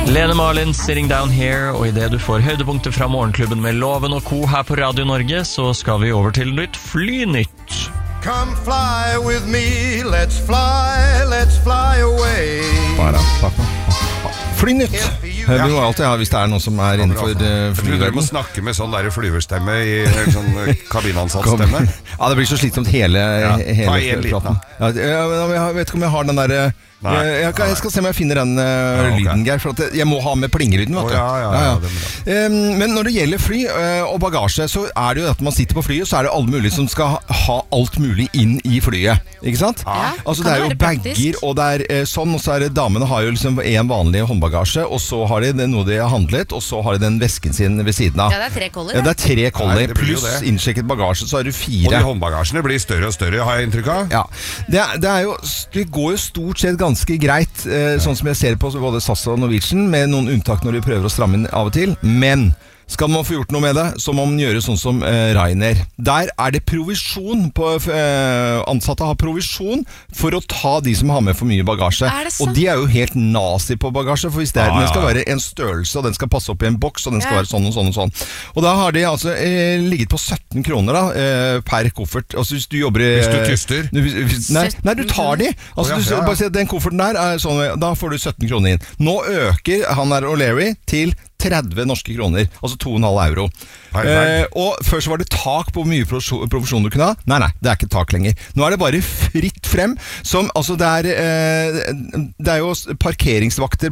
Lene Marlin, Sitting Down Here, og i det du får høydepunkter fra morgenklubben med Loven og Co. her på Radio Norge, så skal vi over til litt flynytt. Come fly with me, let's fly away. Flynytt. Du må alltid ha hvis det noe som innenfor flyverden. Du må snakke med sånn der flyverstemme i en sånn kabinansattstemme. Ja, det blir så slitsomt hele praten. Jeg vet ikke om jeg har den der... Jeg skal se om jeg finner den lyden, Geir, for at jeg må ha med plingelyden, vet du. Men når det gjelder fly og bagasje, så det jo at man sitter på flyet, så det alle mulige som skal ha alt mulig inn i flyet, ikke sant? Altså det jo bagger, og det sånn, og så det damene har jo liksom en vanlig håndbagasje, og så har de noe de har handlet, og så har de den vesken sin ved siden av. Ja, det 3 koller. Ja, det 3 koller, pluss innsjekket bagasje, så har du 4. Og de håndbagasjene blir større og større, har jeg inntrykk av. Ja, det går jo stort sett ganske greit, sånn som jeg ser på både SAS og Norwegian, med noen unntak når de prøver å stramme inn av og til, men skal man få gjort noe med det, så må man gjøre sånn som Ryanair. Der det provisjon på ansatte har provisjon for å ta de som har med for mye bagasje. Og de jo helt nazi på bagasje, for hvis den skal være en størrelse, og den skal passe opp i en boks, og den skal være sånn og sånn og sånn. Og da har de altså ligget på 17 kroner da, per koffert. Altså hvis du jobber Hvis du tyster? Nei, du tar de. Altså du bare sier, den kofferten der sånn, da får du 17 kroner inn. Nå øker han der O'Leary til 30 norske kroner, altså 2,5 euro. Og før så var det tak på hvor mye provisjon du kunne ha. Nei, det ikke tak lenger. Nå det bare fritt frem, som, altså det jo parkeringsvakter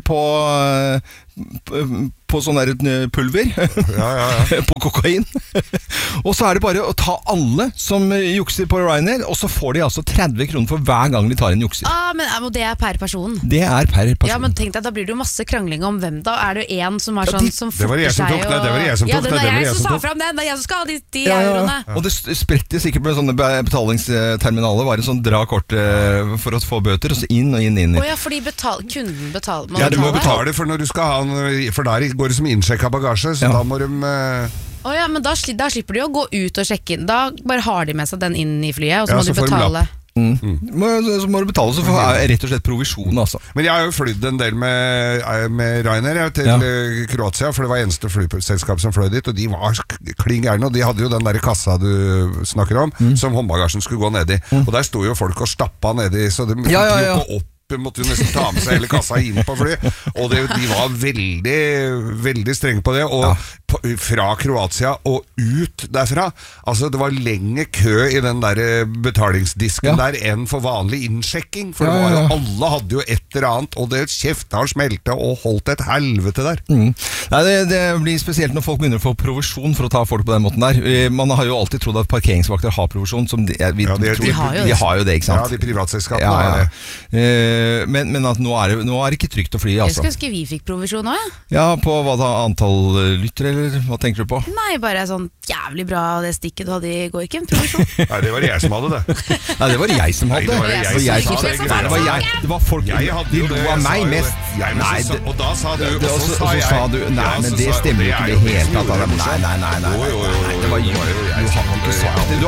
på sånn der pulver på kokain. Og så det bare å ta alle som jukser på Ryanair, og så får de altså 30 kroner for hver gang de tar en jukser. Men det per person. Det per person. Ja, men tenk deg, da blir det jo masse krangling om hvem da. Det jo en som har sånn som det var jeg som tok det, det var jeg som tok det. Ja, det jeg som sa frem den, det jeg som skal ha de euroene. Og det spretter sikkert med sånne betalingsterminaler, bare sånn dra kort for å få bøter, og så inn. Åja, fordi kunden betaler. Ja, du må betale for når du skal ha, for der går det som innsjekket bagasje, så da må de... Åja, men da slipper de å gå ut og sjekke inn. Da bare har de med seg den inn i flyet, og så må de betale. Så må du betale, så får rett og slett provisjon, altså. Men jeg har jo flydd en del med Ryanair til Kroatia, for det var eneste flyselskap som fløy dit, og de var kling gjerne, og de hadde jo den der kassa du snakker om, som håndbagasjen skulle gå ned i. Og der stod jo folk og stappet ned i, så de fikk jo ikke opp. Måtte jo nesten ta med seg hele kassa inn på fly, og de var veldig, veldig strenge på det, og fra Kroatia og ut derfra, altså det var lenge kø i den der betalingsdisken der enn for vanlig innsjekking, for det var jo, alle hadde jo et eller annet, og det kjefta og smelte og holdt et helvete der. Nei, det blir spesielt når folk begynner å få provisjon for å ta folk på den måten der. Man har jo alltid trodd at parkeringsvakter har provisjon, som de har jo det, ikke sant? Ja, de privatselskapene har det. Men at nå det ikke trygt å fly, altså. Jeg skulle vi fikk provisjon også, Ja, på hva da, antall lytter, eller hva tenker du på? Nei, bare sånn jævlig bra det stikket du hadde i går, ikke en provisjon. Nei, det var jeg som hadde det. Nei, det var jeg som hadde det. Det var folk, de lo av meg mest. Og da sa du, og så sa du, nei, men det stemmer ikke det helt. Nei, det var jo, du har ikke sagt det.